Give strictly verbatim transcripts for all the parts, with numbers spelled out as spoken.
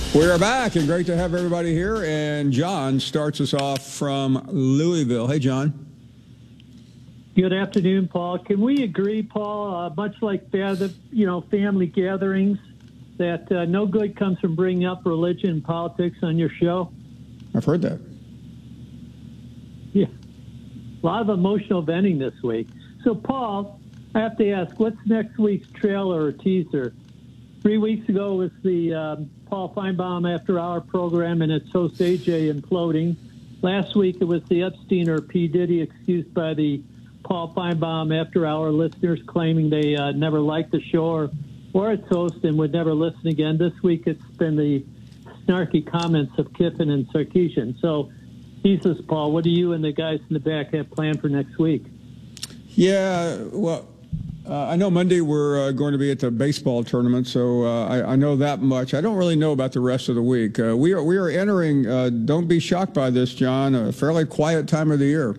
We're back, and great to have everybody here. And John starts us off from Louisville. Hey, John. Good afternoon, Paul. Can we agree, Paul, uh, much like the, you know, family gatherings, that uh, no good comes from bringing up religion and politics on your show? I've heard that. Yeah. A lot of emotional venting this week. So, Paul, I have to ask, what's next week's trailer or teaser? Three weeks ago was the um, Paul Feinbaum After Hour program and its host A J imploding. Last week it was the Epstein or P. Diddy excused by the Paul Feinbaum After Hour listeners claiming they uh, never liked the show or, or its host and would never listen again. This week it's been the snarky comments of Kiffin and Sarkeesian. So, Jesus, Paul, what do you and the guys in the back have planned for next week? Yeah, well, uh, I know Monday we're uh, going to be at the baseball tournament, so uh, I, I know that much. I don't really know about the rest of the week. Uh, we are we are entering, uh, don't be shocked by this, John, a fairly quiet time of the year.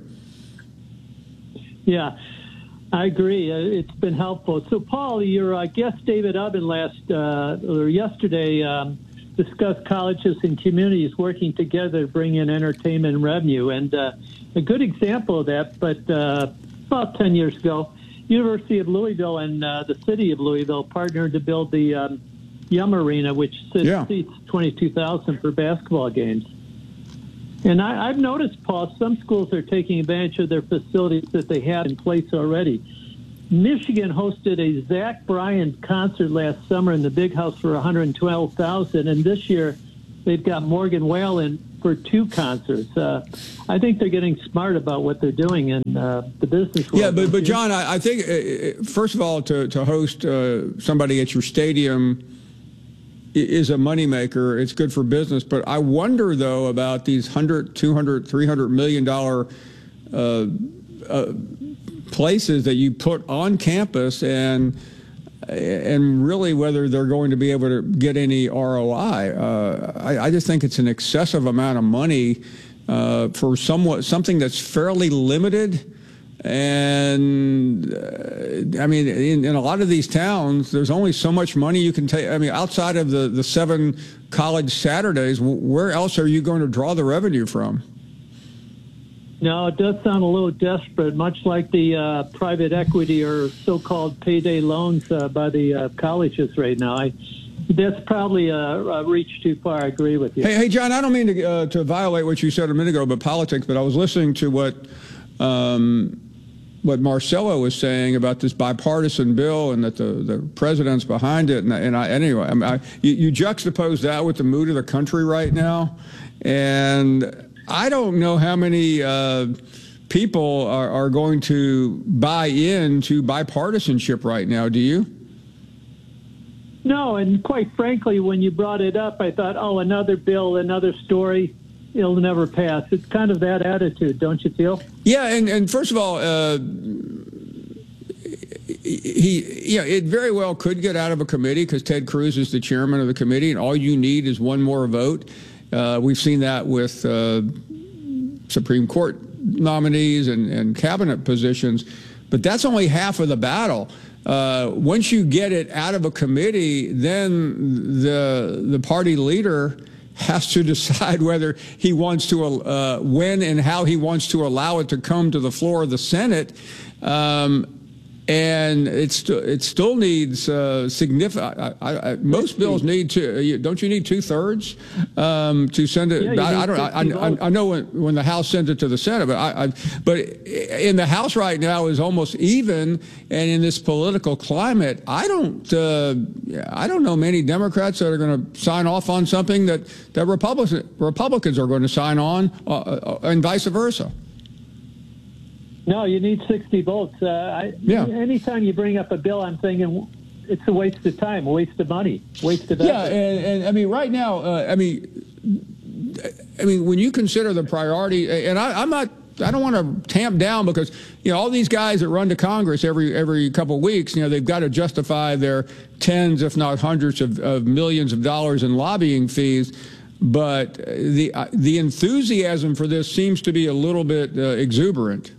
Yeah, I agree. Uh, it's been helpful. So, Paul, your uh, guest David Ubben last uh, or yesterday um, discussed colleges and communities working together to bring in entertainment and revenue. And uh, a good example of that, but uh, about ten years ago, University of Louisville and uh, the city of Louisville partnered to build the um, Yum Arena, which sits, yeah. seats twenty-two thousand for basketball games. And I, I've noticed, Paul, some schools are taking advantage of their facilities that they have in place already. Michigan hosted a Zach Bryan concert last summer in the Big House for one hundred twelve thousand, and this year they've got Morgan Whale in for two concerts. Uh, I think they're getting smart about what they're doing in uh, the business world. Yeah, but, but John, I, I think, uh, first of all, to, to host uh, somebody at your stadium is a moneymaker. It's good for business. But I wonder, though, about these one hundred, two hundred, three hundred million dollars uh, uh, places that you put on campus and and really whether they're going to be able to get any R O I. Uh, I, I just think it's an excessive amount of money uh, for somewhat something that's fairly limited. And uh, I mean, in, in a lot of these towns, there's only so much money you can take. I mean, outside of the, the seven college Saturdays, where else are you going to draw the revenue from? No, it does sound a little desperate, much like the uh, private equity or so-called payday loans uh, by the uh, colleges right now. I, that's probably a, a reach too far. I agree with you. Hey, hey, John, I don't mean to uh, to violate what you said a minute ago about politics, but I was listening to what um, what Marcelo was saying about this bipartisan bill and that the, the president's behind it. And, and I, anyway, I mean, I, you, you juxtapose that with the mood of the country right now, and I don't know how many uh, people are, are going to buy into bipartisanship right now. Do you? No, and quite frankly, when you brought it up, I thought, oh, another bill, another story, it'll never pass. It's kind of that attitude, don't you feel? Yeah, and, and first of all, uh, he, yeah, it very well could get out of a committee because Ted Cruz is the chairman of the committee, and all you need is one more vote. Uh, we've seen that with uh, Supreme Court nominees and, and cabinet positions, but that's only half of the battle. Uh, once you get it out of a committee, then the the party leader has to decide whether he wants to, uh, when and how he wants to allow it to come to the floor of the Senate. Um, And it, st it still needs uh, significant. I, I, I, most bills need to. Don't you need two thirds um, to send it? Yeah, I, I don't. I, I, I know when, when the House sends it to the Senate, but I, I. But in the House right now is almost even, and in this political climate, I don't. Uh, I don't know many Democrats that are going to sign off on something that that Republicans Republicans are going to sign on, uh, uh, and vice versa. No, you need sixty votes. Uh, I, yeah. Anytime you bring up a bill, I'm thinking it's a waste of time, a waste of money, waste of effort. Yeah, and, and I mean, right now, uh, I mean, I mean, when you consider the priority, and I, I'm not, I don't want to tamp down because you know all these guys that run to Congress every every couple of weeks, you know, they've got to justify their tens, if not hundreds, of, of millions of dollars in lobbying fees. But the uh, the enthusiasm for this seems to be a little bit uh, exuberant.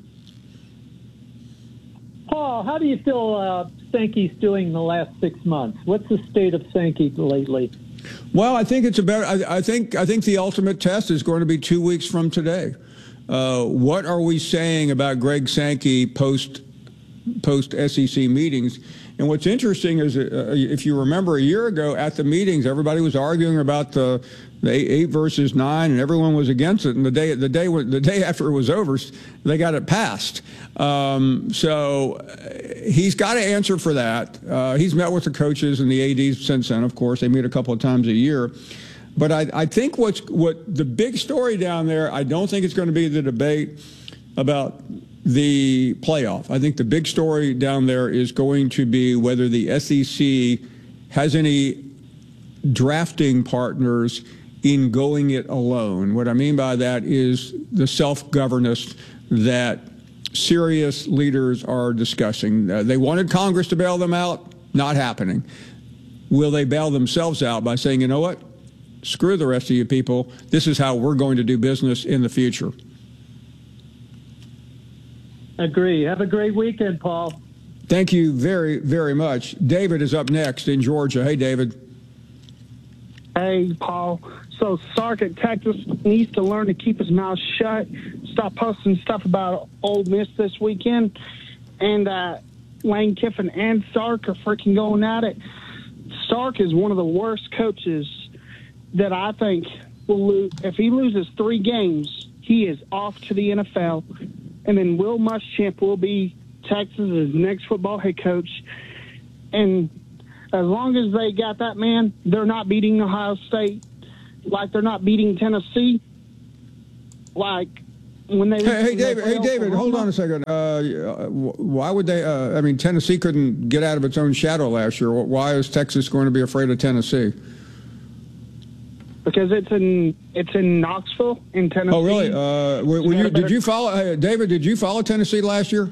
Paul, how do you feel uh, Sankey's doing in the last six months? What's the state of Sankey lately? Well, I think it's about. I, I think I think the ultimate test is going to be two weeks from today. Uh, what are we saying about Greg Sankey post post S E C meetings? And what's interesting is, uh, if you remember a year ago at the meetings, everybody was arguing about the, the eight versus nine, and everyone was against it. And the day the day the day after it was over, they got it passed. Um, so he's got to answer for that. Uh, he's met with the coaches and the A Ds since then. Of course, they meet a couple of times a year. But I, I think what's what the big story down there, I don't think it's going to be the debate about the playoff. I think the big story down there is going to be whether the S E C has any drafting partners in going it alone. What I mean by that is the self-governance that serious leaders are discussing. Uh, they wanted Congress to bail them out. Not happening. Will they bail themselves out by saying, you know what? Screw the rest of you people. This is how we're going to do business in the future. Agree. Have a great weekend, Paul. Thank you very, very much. David is up next in Georgia. Hey, David. Hey, Paul. So Sark at Texas needs to learn to keep his mouth shut, stop posting stuff about Ole Miss this weekend. And uh, Lane Kiffin and Sark are freaking going at it. Sark is one of the worst coaches that I think will lose. If he loses three games, he is off to the N F L. And then Will Muschamp will be Texas's next football head coach. And as long as they got that man, they're not beating Ohio State like they're not beating Tennessee. Like when they hey, hey David, hey David, hold on a second. Uh, why would they? Uh, I mean, Tennessee couldn't get out of its own shadow last year. Why is Texas going to be afraid of Tennessee? Because it's in it's in Knoxville, in Tennessee. Oh, really? Uh, were, were you, did you follow uh, David? Did you follow Tennessee last year?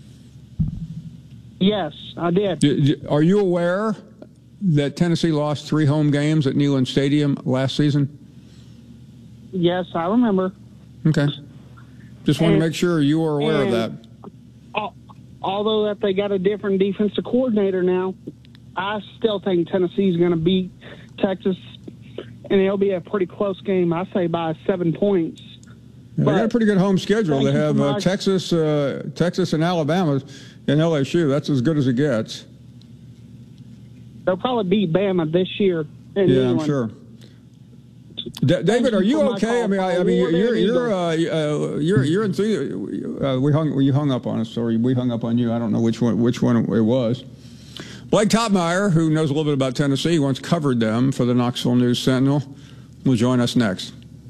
Yes, I did. did. Are you aware that Tennessee lost three home games at Neyland Stadium last season? Yes, I remember. Okay. Just want and, to make sure you are aware of that. Although that they got a different defensive coordinator now, I still think Tennessee's going to beat Texas. And it'll be a pretty close game, I say, by seven points. Yeah, they got a pretty good home schedule. They have uh, Texas, uh, Texas, and Alabama, and L S U. That's as good as it gets. They'll probably beat Bama this year. In yeah, England. I'm sure. D- David, are you okay? I mean, I, I mean, you're you're uh, uh, you're you're enthusiastic. Uh, we hung you hung up on us, or we hung up on you. I don't know which one which one it was. Blake Topmeyer, who knows a little bit about Tennessee, once covered them for the Knoxville News Sentinel, will join us next.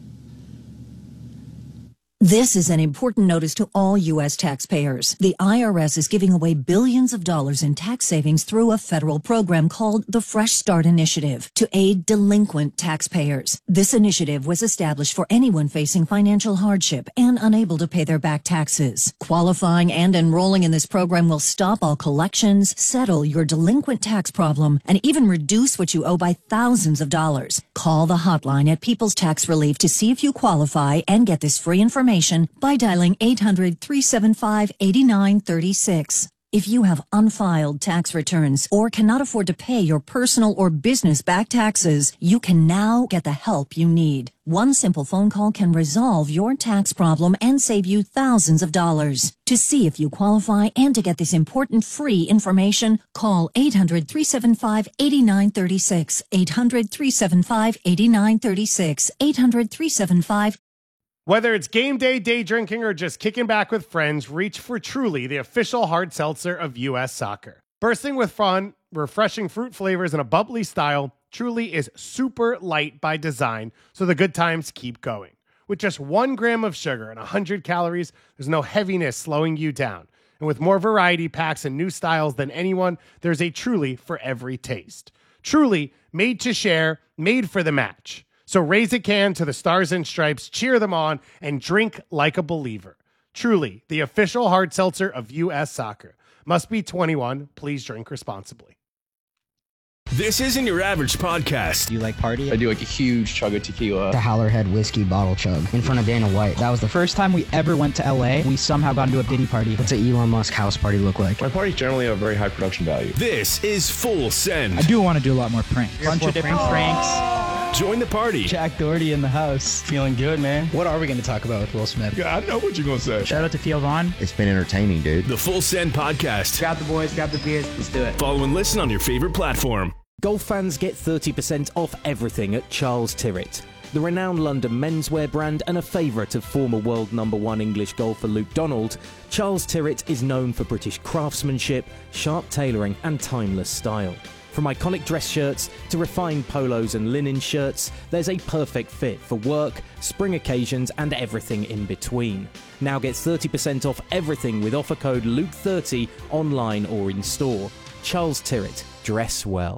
This is an important notice to all U S taxpayers. The I R S is giving away billions of dollars in tax savings through a federal program called the Fresh Start Initiative to aid delinquent taxpayers. This initiative was established for anyone facing financial hardship and unable to pay their back taxes. Qualifying and enrolling in this program will stop all collections, settle your delinquent tax problem, and even reduce what you owe by thousands of dollars. Call the hotline at People's Tax Relief to see if you qualify and get this free information by dialing eight hundred, three seven five, eight nine three six. If you have unfiled tax returns or cannot afford to pay your personal or business back taxes, you can now get the help you need. One simple phone call can resolve your tax problem and save you thousands of dollars. To see if you qualify and to get this important free information, call eight hundred, three seven five, eight nine three six, eight hundred, three seven five, eight nine three six, eight hundred, three seven five. Whether it's game day, day drinking, or just kicking back with friends, reach for Truly, the official hard seltzer of U S Soccer. Bursting with fun, refreshing fruit flavors, and a bubbly style, Truly is super light by design, so the good times keep going. With just one gram of sugar and one hundred calories, there's no heaviness slowing you down. And with more variety packs and new styles than anyone, there's a Truly for every taste. Truly, made to share, made for the match. So raise a can to the Stars and Stripes, cheer them on, and drink like a believer. Truly, the official hard seltzer of U S Soccer. Must be twenty-one. Please drink responsibly. This isn't your average podcast. Do you like party? I do like a huge chug of tequila. The Howlerhead whiskey bottle chug in front of Dana White. That was the first time we ever went to L A. We somehow got into a Diddy party. What's an Elon Musk house party look like? My parties generally have very high production value. This is Full Send. I do want to do a lot more pranks. Bunch of different pranks. Join the party. Jack Doherty in the house. Feeling good, man. What are we going to talk about with Will Smith? Yeah, I know what you're going to say. Shout out to Theo Vaughn. It's been entertaining, dude. The Full Send Podcast. Grab the boys, grab the beers, let's do it. Follow and listen on your favorite platform. Golf fans get thirty percent off everything at Charles Tyrwhitt. The renowned London menswear brand and a favourite of former world number one English golfer Luke Donald, Charles Tyrwhitt is known for British craftsmanship, sharp tailoring and timeless style. From iconic dress shirts to refined polos and linen shirts, there's a perfect fit for work, spring occasions and everything in between. Now get thirty percent off everything with offer code Luke thirty online or in store. Charles Tyrwhitt, dress well.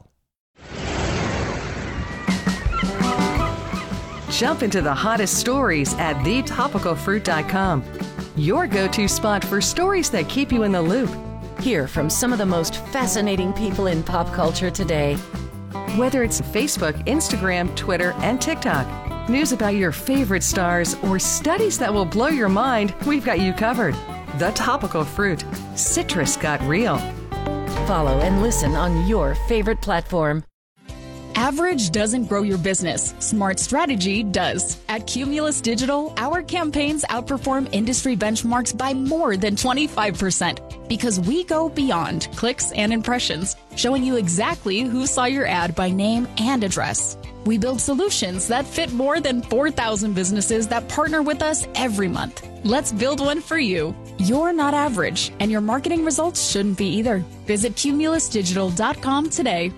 Jump into the hottest stories at the topical fruit dot com. Your go-to spot for stories that keep you in the loop. Hear from some of the most fascinating people in pop culture today. Whether it's Facebook, Instagram, Twitter, and TikTok, news about your favorite stars, or studies that will blow your mind, we've got you covered. The Topical Fruit. Citrus got real. Follow and listen on your favorite platform. Average doesn't grow your business. Smart strategy does. At Cumulus Digital, our campaigns outperform industry benchmarks by more than twenty-five percent because we go beyond clicks and impressions, showing you exactly who saw your ad by name and address. We build solutions that fit more than four thousand businesses that partner with us every month. Let's build one for you. You're not average, and your marketing results shouldn't be either. Visit cumulus digital dot com today.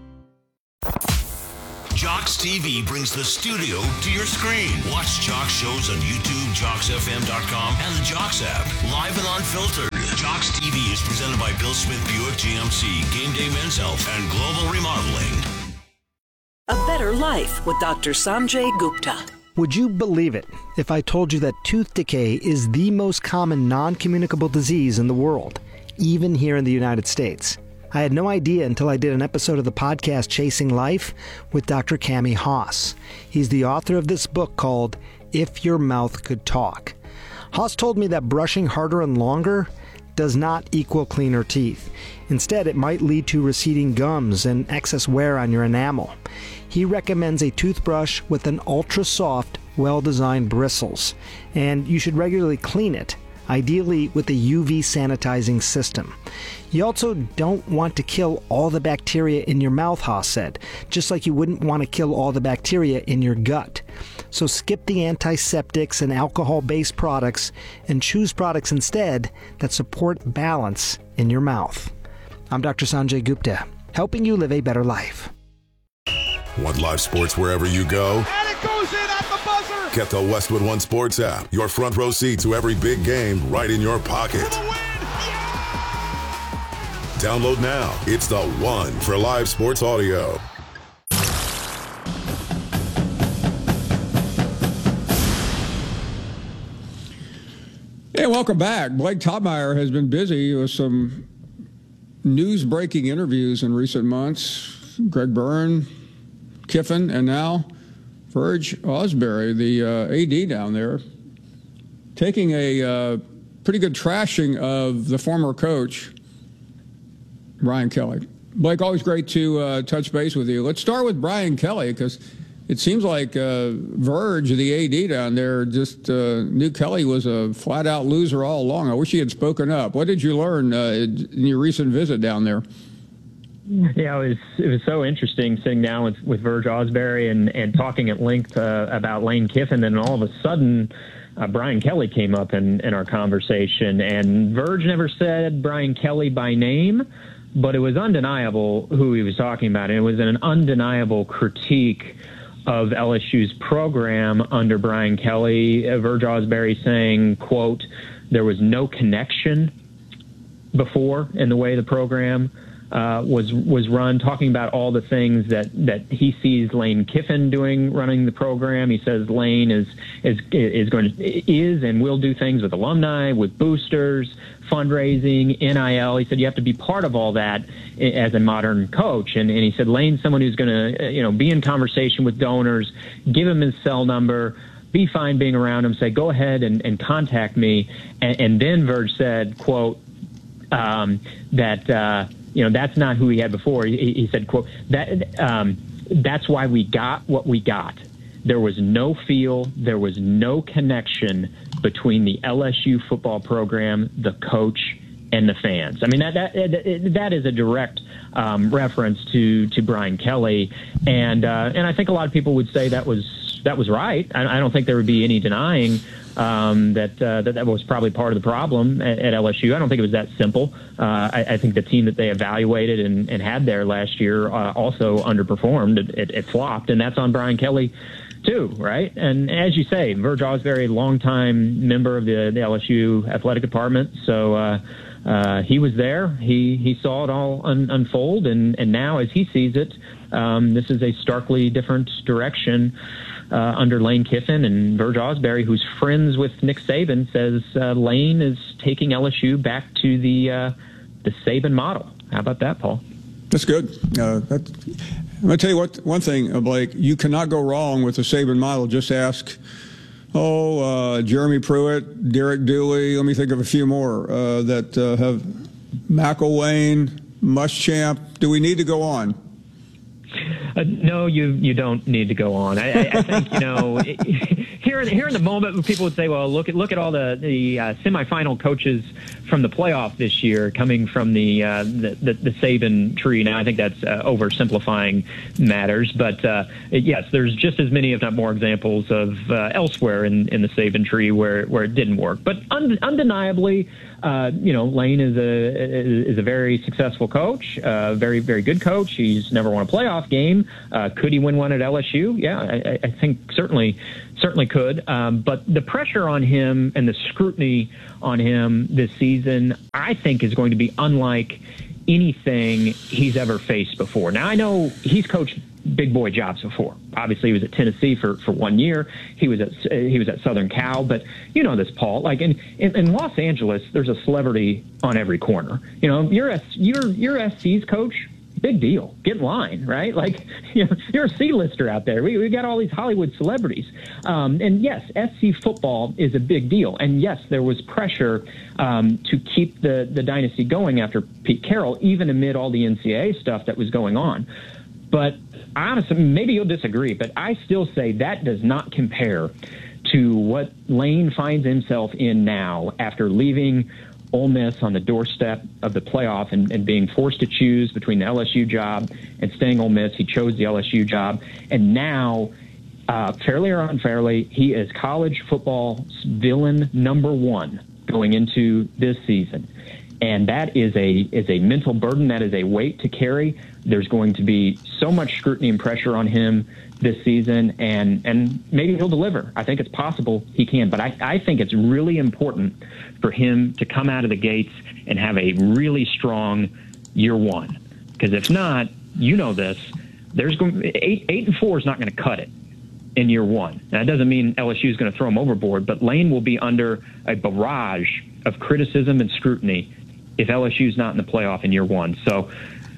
Jocks T V brings the studio to your screen. Watch Jocks shows on YouTube, jocks f m dot com, and the Jocks app. Live and unfiltered. Jocks T V is presented by Bill Smith Buick G M C, Game Day Men's Health, and Global Remodeling. A Better Life with Doctor Sanjay Gupta. Would you believe it if I told you that tooth decay is the most common non-communicable disease in the world, even here in the United States? I had no idea until I did an episode of the podcast Chasing Life with Doctor Cami Haas. He's the author of this book called If Your Mouth Could Talk. Haas told me that brushing harder and longer does not equal cleaner teeth. Instead, it might lead to receding gums and excess wear on your enamel. He recommends a toothbrush with an ultra-soft, well-designed bristles, and you should regularly clean it, ideally with a U V sanitizing system. You also don't want to kill all the bacteria in your mouth, Haas said, just like you wouldn't want to kill all the bacteria in your gut. So skip the antiseptics and alcohol-based products and choose products instead that support balance in your mouth. I'm Doctor Sanjay Gupta, helping you live a better life. Want live sports wherever you go? And it goes in at the buzzer! Get the Westwood One Sports app. Your front row seat to every big game right in your pocket. Download now. It's the one for live sports audio. Hey, welcome back. Blake Toppmeyer has been busy with some news-breaking interviews in recent months. Greg Byrne, Kiffin, and now Verge Osbury, the uh, A D down there, taking a uh, pretty good trashing of the former coach, Brian Kelly. Blake, always great to uh, touch base with you. Let's start with Brian Kelly, because it seems like uh, Verge, the A D down there, just uh, knew Kelly was a flat-out loser all along. I wish he had spoken up. What did you learn uh, in your recent visit down there? Yeah, it was it was so interesting sitting down with, with Verge Osbury and, and talking at length uh, about Lane Kiffin, and all of a sudden uh, Brian Kelly came up in, in our conversation, and Verge never said Brian Kelly by name, but it was undeniable who he was talking about, and it was an undeniable critique of L S U's program under Brian Kelly. uh, Verge Osbury saying, quote, there was no connection before in the way the program Uh, was was run, talking about all the things that, that he sees Lane Kiffin doing, running the program. He says Lane is is is going to is and will do things with alumni, with boosters, fundraising, N I L. He said you have to be part of all that as a modern coach. And, and he said Lane's someone who's going to you know be in conversation with donors, give him his cell number, be fine being around him, say go ahead and, and contact me. And, and then Verge said, quote, um, that. Uh, You know, that's not who he had before. He, he said, quote, that um, that's why we got what we got. There was no feel, there was no connection between the L S U football program, the coach, and the fans. I mean, that that, that is a direct um, reference to, to Brian Kelly, and uh, and I think a lot of people would say that was that was right. I, I don't think there would be any denying um, that, uh, that that was probably part of the problem at, at L S U. I don't think it was that simple. Uh, I, I think the team that they evaluated and, and had there last year uh, also underperformed. It, it, it flopped, and that's on Brian Kelly too, right? And as you say, Verge Osbury, longtime member of the, the L S U athletic department, so uh, uh, he was there. He he saw it all un- unfold, and, and now as he sees it, um, this is a starkly different direction uh, under Lane Kiffin. And Verge Osbury, who's friends with Nick Saban, says uh, Lane is taking L S U back to the uh, the Saban model. How about that, Paul? That's good. Uh, that's, I'm going to tell you what, one thing, Blake. You cannot go wrong with the Saban model. Just ask, oh, uh, Jeremy Pruitt, Derek Dooley. Let me think of a few more uh, that uh, have McElwain, Muschamp. Do we need to go on? Uh, no, you you don't need to go on. I, I, I think, you know, here here in the moment, people would say, well, look at look at all the the uh, semifinal coaches from the playoff this year coming from the uh, the, the, the Saban tree. Now, I think that's uh, oversimplifying matters, but uh, yes, there's just as many, if not more, examples of uh, elsewhere in, in the Saban tree where where it didn't work. But un- undeniably, uh, you know, Lane is a is a very successful coach, uh, very very good coach. He's never won a playoff game. Uh, could he win one at L S U? Yeah, I, I think certainly certainly could. Um, but the pressure on him and the scrutiny on him this season, I think, is going to be unlike anything he's ever faced before. Now, I know he's coached big boy jobs before. Obviously, he was at Tennessee for, for one year. He was at he was at Southern Cal. But you know this, Paul. Like in, in, in Los Angeles, there's a celebrity on every corner. You know, you're a, you're you're S C's coach. Big deal. Get in line, right? Like, you know, you're a C-lister out there. We we got all these Hollywood celebrities. Um, and yes, S C football is a big deal. And yes, there was pressure um, to keep the, the dynasty going after Pete Carroll, even amid all the N C double A stuff that was going on. But honestly, maybe you'll disagree, but I still say that does not compare to what Lane finds himself in now after leaving Ole Miss on the doorstep of the playoff and, and being forced to choose between the L S U job and staying Ole Miss. He chose the L S U job. And now, uh, fairly or unfairly, he is college football's villain number one going into this season. And that is a is a mental burden. That is a weight to carry. There's going to be so much scrutiny and pressure on him this season, and, and maybe he'll deliver. I think it's possible he can, but I, I think it's really important for him to come out of the gates and have a really strong year one. Because if not, you know this, there's going eight eight and four is not going to cut it in year one. Now, that doesn't mean L S U is going to throw him overboard, but Lane will be under a barrage of criticism and scrutiny if L S U is not in the playoff in year one. So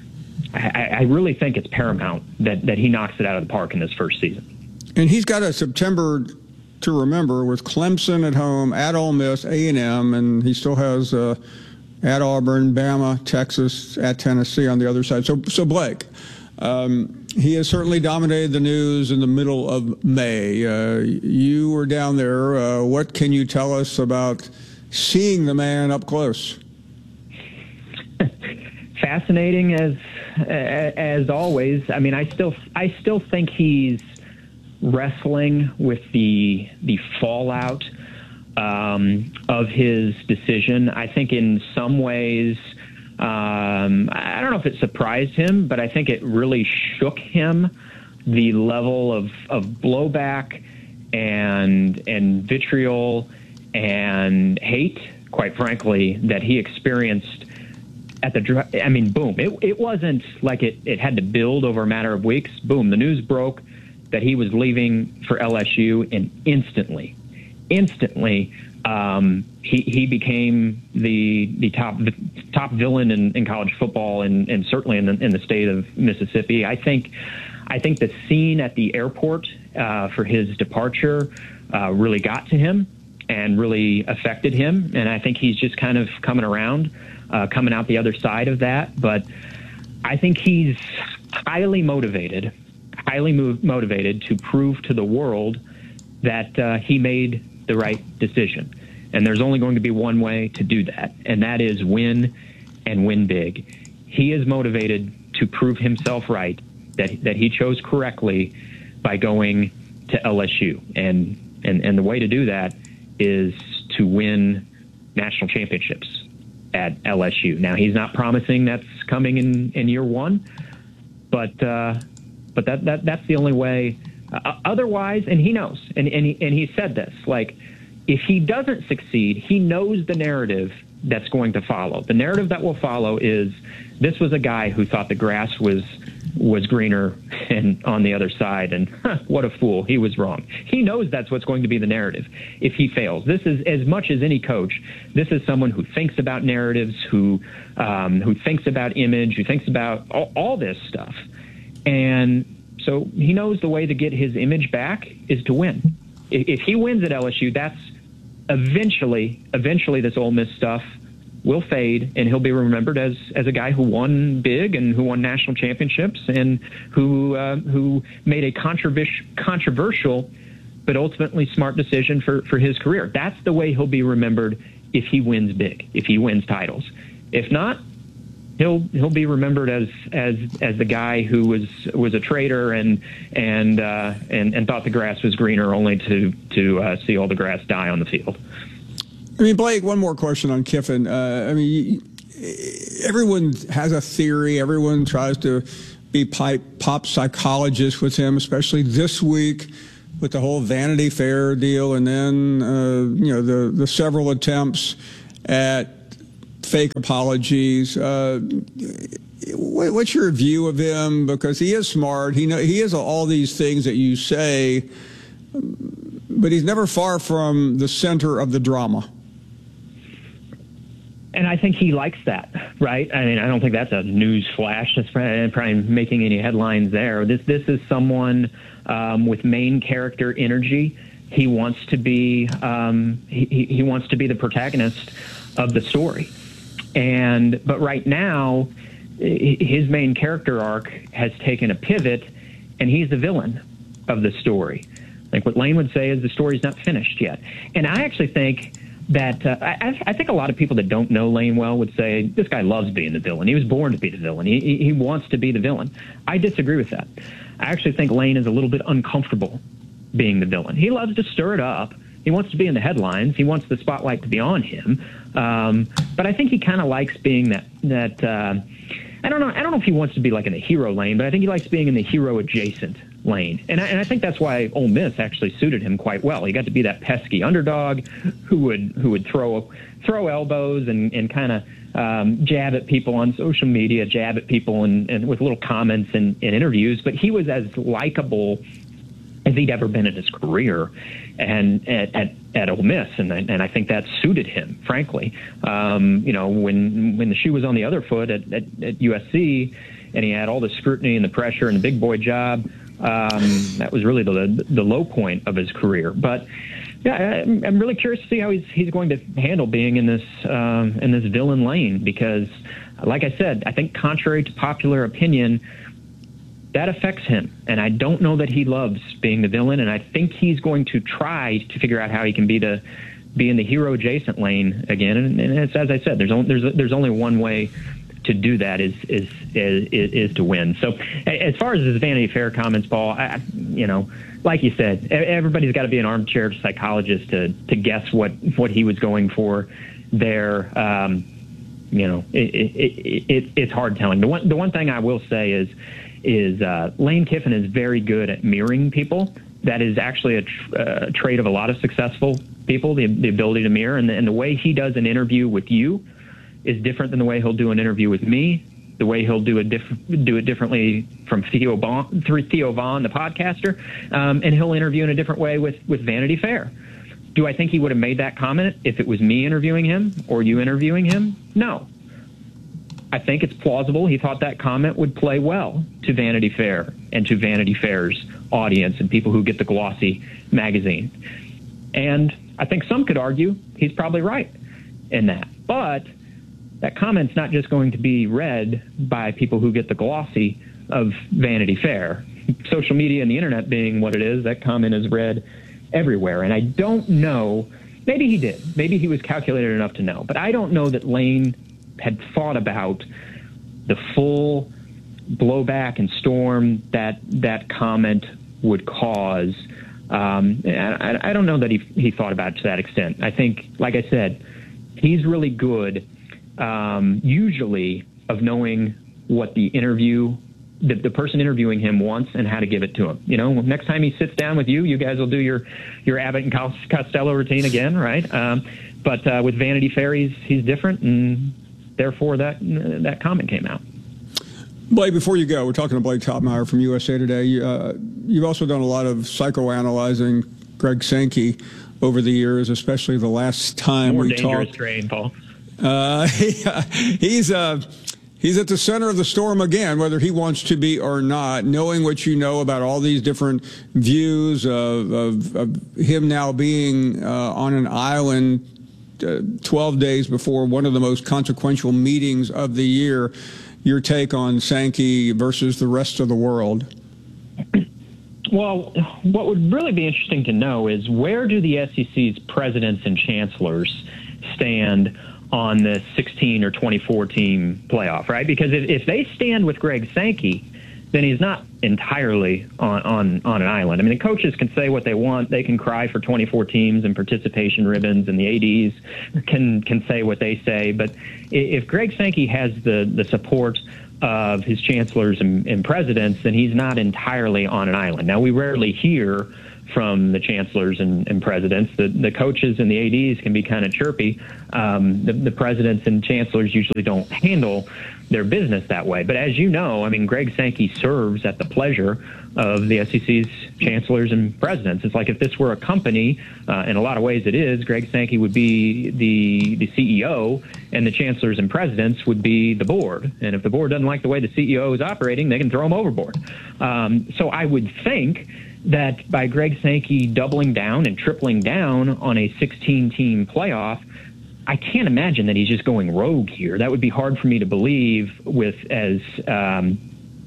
I, I really think it's paramount that, that he knocks it out of the park in this first season. And he's got a September to remember with Clemson at home, at Ole Miss, A and M, and he still has uh, at Auburn, Bama, Texas, at Tennessee on the other side. So, so Blake, um, he has certainly dominated the news in the middle of May. Uh, you were down there. Uh, what can you tell us about seeing the man up close? Fascinating as as always. I mean, I still I still think he's wrestling with the the fallout um, of his decision. I think in some ways, um, I don't know if it surprised him, but I think it really shook him. The level of, of blowback and and vitriol and hate, quite frankly, that he experienced at the, I mean, boom, it, it wasn't like it, it had to build over a matter of weeks. Boom, the news broke that he was leaving for L S U, and instantly, instantly, um, he, he became the the top the top villain in, in college football, and, and certainly in the, in the state of Mississippi. I think I think the scene at the airport uh, for his departure uh, really got to him and really affected him, and I think he's just kind of coming around. Uh, coming out the other side of that. But I think he's highly motivated, highly move, motivated to prove to the world that uh, he made the right decision. And there's only going to be one way to do that, and that is win and win big. He is motivated to prove himself right, that that he chose correctly by going to L S U. And, and, and the way to do that is to win national championships at L S U. Now, he's not promising that's coming in, in year one, but uh, but that, that that's the only way. Uh, otherwise, and he knows, and, and, he, and he said this, like, if he doesn't succeed, he knows the narrative that's going to follow. The narrative that will follow is this was a guy who thought the grass was was greener and on the other side, and huh, what a fool, he was wrong. He knows that's what's going to be the narrative if he fails. This is, as much as any coach, this is someone who thinks about narratives, who um, who thinks about image, who thinks about all, all this stuff. And so he knows the way to get his image back is to win. If, if he wins at L S U, that's eventually, eventually this Ole Miss stuff will fade, and he'll be remembered as as a guy who won big and who won national championships and who uh, who made a controversial, controversial but ultimately smart decision for, for his career. That's the way he'll be remembered if he wins big, if he wins titles. If not, he'll he'll be remembered as as as the guy who was was a traitor and and uh, and and thought the grass was greener, only to to uh, see all the grass die on the field. I mean, Blake, one more question on Kiffin. Uh, I mean, everyone has a theory. Everyone tries to be pipe, pop psychologist with him, especially this week with the whole Vanity Fair deal, and then uh, you know the the several attempts at fake apologies. Uh, what, what's your view of him? Because he is smart. He know he has all these things that you say, but he's never far from the center of the drama. And I think he likes that, right? I mean, I don't think that's a news flash. That's probably making any headlines there. This this is someone um, with main character energy. He wants to be um, he, he wants to be the protagonist of the story. And but right now, his main character arc has taken a pivot, and he's the villain of the story. Like what Lane would say is the story's not finished yet. And I actually think that uh, I, I think a lot of people that don't know Lane well would say this guy loves being the villain. He was born to be the villain. He, he, he wants to be the villain. I disagree with that. I actually think Lane is a little bit uncomfortable being the villain. He loves to stir it up. He wants to be in the headlines. He wants the spotlight to be on him. Um, but I think he kind of likes being that that. Uh, I don't know. I don't know if he wants to be like in the hero lane, but I think he likes being in the hero adjacent lane. And I, and I think that's why Ole Miss actually suited him quite well. He got to be that pesky underdog who would who would throw throw elbows and, and kind of um, jab at people on social media, jab at people and, and with little comments and, and interviews. But he was as likable as he'd ever been in his career and at, at, at Ole Miss. And, and I think that suited him, frankly. Um, you know, when when the shoe was on the other foot at, at, at U S C and he had all the scrutiny and the pressure and the big boy job, um, that was really the, the low point of his career. But yeah, I'm, I'm really curious to see how he's he's going to handle being in this um, in this villain lane, because, like I said, I think contrary to popular opinion, that affects him. And I don't know that he loves being the villain. And I think he's going to try to figure out how he can be the be in the hero adjacent lane again. And, and it's, as I said, there's only, there's there's only one way to do that is is is is to win. So as far as his Vanity Fair comments, Paul, I, you know, like you said, everybody's got to be an armchair psychologist to to guess what what he was going for there. Um, you know, it, it, it, it, it's hard telling. The one the one thing I will say is. is uh, Lane Kiffin is very good at mirroring people. That is actually a tr- uh, trait of a lot of successful people, the, the ability to mirror. And the, and the way he does an interview with you is different than the way he'll do an interview with me, the way he'll do, a diff- do it differently from Theo Vaughn, Theo Vaughn, the podcaster, um, and he'll interview in a different way with, with Vanity Fair. Do I think he would have made that comment if it was me interviewing him or you interviewing him? No. I think it's plausible he thought that comment would play well to Vanity Fair and to Vanity Fair's audience and people who get the glossy magazine. And I think some could argue he's probably right in that. But that comment's not just going to be read by people who get the glossy of Vanity Fair. social media and the internet being what it is, that comment is read everywhere. And I don't know, maybe he did. Maybe he was calculated enough to know. But I don't know that Lane had thought about the full blowback and storm that that comment would cause. Um, I, I don't know that he, he thought about it to that extent. I think, like I said, he's really good, um, usually, of knowing what the interview, the, the person interviewing him wants and how to give it to him. You know, next time he sits down with you, you guys will do your, your Abbott and Costello routine again, right? Um, but uh, with Vanity Fair, he's, he's different, and therefore that that comment came out. Blake, before you go, we're talking to Blake Toppmeyer from U S A Today. Uh, you've also done a lot of psychoanalyzing Greg Sankey over the years, especially the last time More we dangerous talked. Train, Paul. Uh, he, uh, he's uh, he's at the center of the storm again, whether he wants to be or not. Knowing what you know about all these different views of, of, of him now being uh, on an island uh, twelve days before one of the most consequential meetings of the year. Your take on Sankey versus the rest of the world? Well, what would really be interesting to know is where do the S E C's presidents and chancellors stand on the sixteen or twenty-four team playoff, right? Because if, if they stand with Greg Sankey, then he's not entirely on, on, on an island. I mean, the coaches can say what they want. They can cry for twenty-four teams and participation ribbons, and the A Ds can can say what they say. But if Greg Sankey has the, the support of his chancellors and, and presidents, then he's not entirely on an island. Now, we rarely hear from the chancellors and, and presidents. The, the coaches and the A Ds can be kind of chirpy. Um, the, the presidents and chancellors usually don't handle their business that way. But as you know, I mean, Greg Sankey serves at the pleasure of the S E C's chancellors and presidents. It's like if this were a company, uh, in a lot of ways it is, Greg Sankey would be the, the C E O and the chancellors and presidents would be the board. And if the board doesn't like the way the C E O is operating, they can throw him overboard. Um, so I would think that by Greg Sankey doubling down and tripling down on a sixteen team playoff, I can't imagine that he's just going rogue here. That would be hard for me to believe with as um,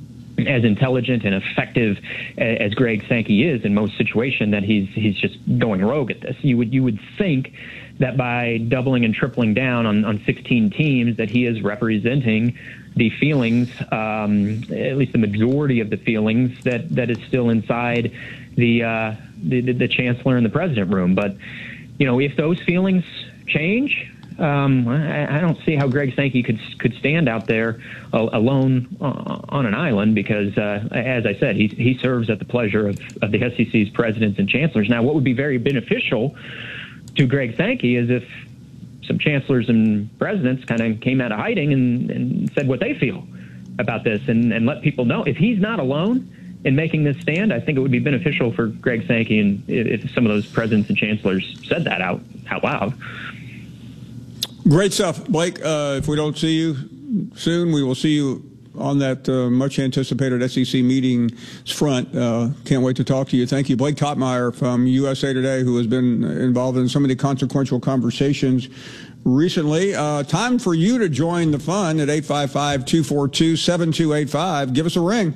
as intelligent and effective as Greg Sankey is in most situations, that he's he's just going rogue at this. You would you would think that by doubling and tripling down on, on sixteen teams, that he is representing the feelings, um, at least the majority of the feelings that, that is still inside the, uh, the the chancellor and the president room. But you know, if those feelings change, um, I, I don't see how Greg Sankey could could stand out there uh, alone uh, on an island, because, uh, as I said, he he serves at the pleasure of, of the S E C's presidents and chancellors. Now, what would be very beneficial to Greg Sankey is if some chancellors and presidents kind of came out of hiding and, and said what they feel about this, and, and let people know. If he's not alone in making this stand, I think it would be beneficial for Greg Sankey, and if some of those presidents and chancellors said that out out loud. Great stuff, Blake. Uh, if we don't see you soon, we will see you on that uh, much-anticipated S E C meeting front. Uh, can't wait to talk to you. Thank you. Blake Toppmeyer from U S A Today, who has been involved in so many consequential conversations recently. Uh, time for you to join the fun at eight five five, two four two, seven two eight five. Give us a ring.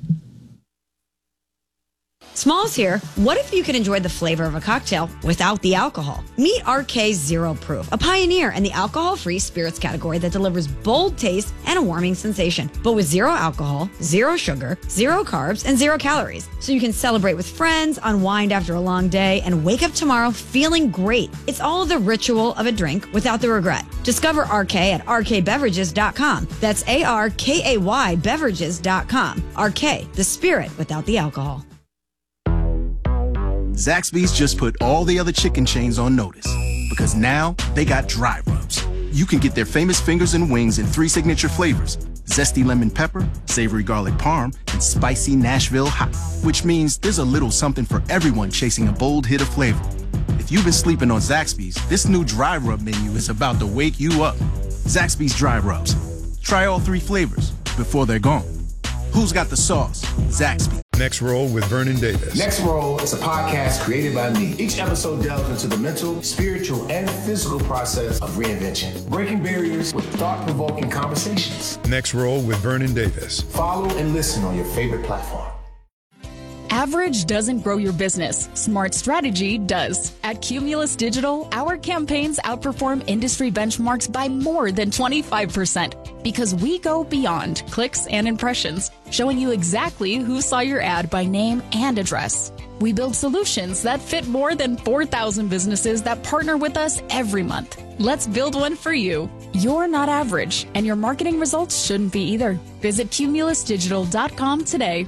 Smalls here. What if you could enjoy the flavor of a cocktail without the alcohol? Meet R K Zero Proof, a pioneer in the alcohol-free spirits category that delivers bold taste and a warming sensation, but with zero alcohol, zero sugar, zero carbs, and zero calories. So you can celebrate with friends, unwind after a long day, and wake up tomorrow feeling great. It's all the ritual of a drink without the regret. Discover R K at R K beverages dot com. That's A R K A Y beverages dot com. R K, the spirit without the alcohol. Zaxby's just put all the other chicken chains on notice, because now they got dry rubs. You can get their famous fingers and wings in three signature flavors: zesty lemon pepper, savory garlic parm, and spicy Nashville hot, which means there's a little something for everyone chasing a bold hit of flavor. If you've been sleeping on Zaxby's, this new dry rub menu is about to wake you up. Zaxby's Dry Rubs. Try all three flavors before they're gone. Who's got the sauce? Zaxby. Next Roll with Vernon Davis. Next Roll is a podcast created by me. Each episode delves into the mental, spiritual, and physical process of reinvention, breaking barriers with thought-provoking conversations. Next Roll with Vernon Davis. Follow and listen on your favorite platform. Average doesn't grow your business. Smart strategy does. At Cumulus Digital, our campaigns outperform industry benchmarks by more than twenty-five percent because we go beyond clicks and impressions, showing you exactly who saw your ad by name and address. We build solutions that fit more than four thousand businesses that partner with us every month. Let's build one for you. You're not average, and your marketing results shouldn't be either. Visit cumulus digital dot com today.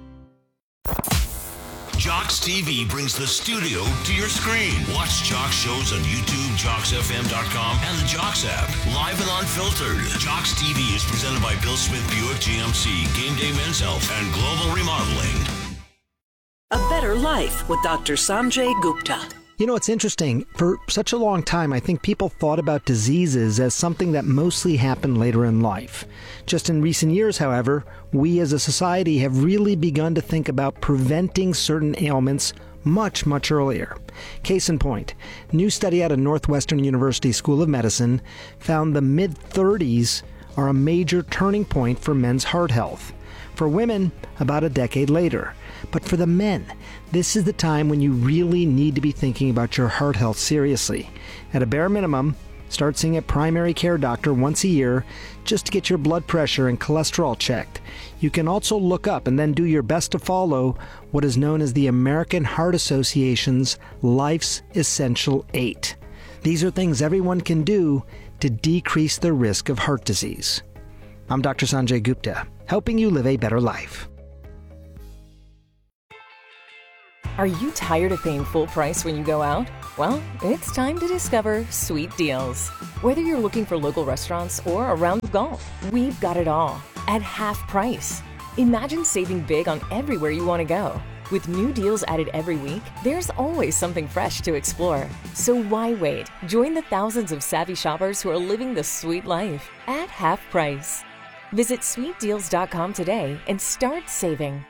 Jocks T V brings the studio to your screen. Watch Jocks shows on YouTube, jocks f m dot com, and the Jocks app. Live and unfiltered. Jocks T V is presented by Bill Smith Buick G M C, Game Day Men's Health, and Global Remodeling. A Better Life with Doctor Sanjay Gupta. You know, it's interesting. For such a long time, I think people thought about diseases as something that mostly happened later in life. Just in recent years, however, we as a society have really begun to think about preventing certain ailments much, much earlier. Case in point, new study out of Northwestern University School of Medicine found the mid-thirties are a major turning point for men's heart health. For women, about a decade later. But for the men, this is the time when you really need to be thinking about your heart health seriously. At a bare minimum, start seeing a primary care doctor once a year just to get your blood pressure and cholesterol checked. You can also look up and then do your best to follow what is known as the American Heart Association's Life's Essential Eight. These are things everyone can do to decrease the risk of heart disease. I'm Doctor Sanjay Gupta, helping you live a better life. Are you tired of paying full price when you go out? Well, it's time to discover Sweet Deals. Whether you're looking for local restaurants or a round of golf, we've got it all at half price. Imagine saving big on everywhere you want to go. With new deals added every week, there's always something fresh to explore. So why wait? Join the thousands of savvy shoppers who are living the sweet life at half price. Visit sweet deals dot com today and start saving.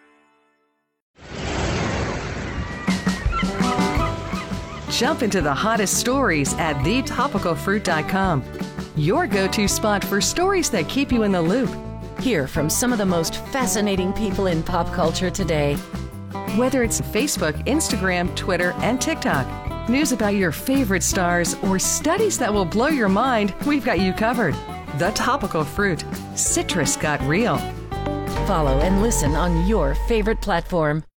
Jump into the hottest stories at the topical fruit dot com. Your go-to spot for stories that keep you in the loop. Hear from some of the most fascinating people in pop culture today. Whether it's Facebook, Instagram, Twitter, and TikTok, news about your favorite stars, or studies that will blow your mind, we've got you covered. The Topical Fruit. Citrus got real. Follow and listen on your favorite platform.